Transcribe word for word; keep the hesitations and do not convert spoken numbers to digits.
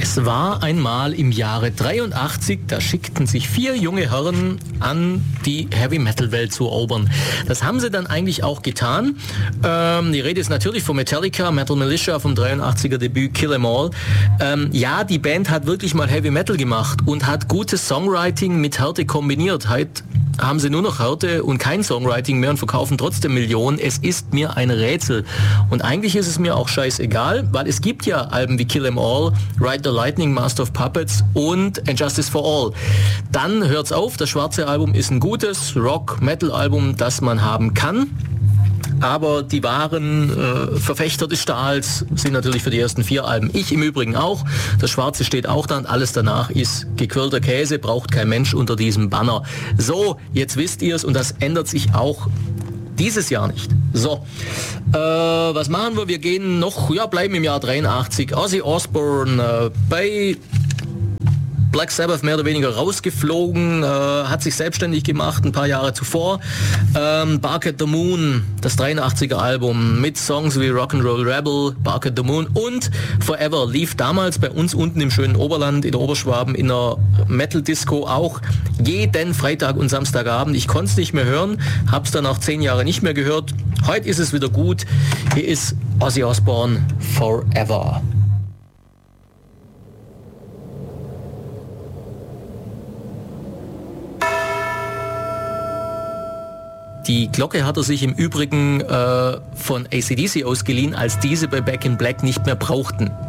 Es war einmal im Jahre dreiundachtzig, da schickten sich vier junge Herren an, die Heavy-Metal-Welt zu erobern. Das haben sie dann eigentlich auch getan. Ähm, die Rede ist natürlich von Metallica, Metal Militia vom dreiundachtziger Debüt Kill 'Em All. Ähm, ja, die Band hat wirklich mal Heavy-Metal gemacht und hat gutes Songwriting mit Härte kombiniert. Heute haben sie nur noch Härte und kein Songwriting mehr und verkaufen trotzdem Millionen. Es ist mir ein Rätsel. Und eigentlich ist es mir auch scheißegal, weil es gibt ja Alben wie Kill 'Em All, Ride the Lightning, Master of Puppets und And Justice for All. Dann hört's auf, das schwarze Album ist ein gutes Rock-Metal-Album, das man haben kann. Aber die wahren äh, Verfechter des Stahls sind natürlich für die ersten vier Alben. Ich im Übrigen auch. Das Schwarze steht auch da und alles danach ist gequirlter Käse, braucht kein Mensch unter diesem Banner. So, jetzt wisst ihr es und das ändert sich auch dieses Jahr nicht. So, äh, was machen wir? Wir gehen noch, ja, bleiben im Jahr dreiundachtzig. Ozzy Osbourne äh, bei Black Sabbath mehr oder weniger rausgeflogen, äh, hat sich selbstständig gemacht ein paar Jahre zuvor. Ähm, Bark at the Moon, das dreiundachtziger Album mit Songs wie Rock'n'Roll Rebel, Bark at the Moon und Forever lief damals bei uns unten im schönen Oberland in Oberschwaben in einer Metal-Disco auch jeden Freitag und Samstagabend. Ich konnte es nicht mehr hören, habe es dann auch zehn Jahre nicht mehr gehört. Heute ist es wieder gut. Hier ist Ozzy Osbourne Forever. Die Glocke hat er sich im Übrigen äh, von A C D C ausgeliehen, als diese bei Back in Black nicht mehr brauchten.